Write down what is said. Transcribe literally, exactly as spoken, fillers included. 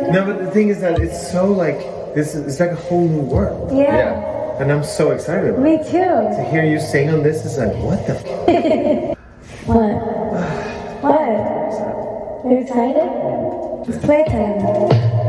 No, but the thing is that it's so like this is it's like a whole new world. Yeah. Yeah. And I'm so excited about Me it. too. To hear you sing on this is like, what the f? What? What? You're excited? It's playtime.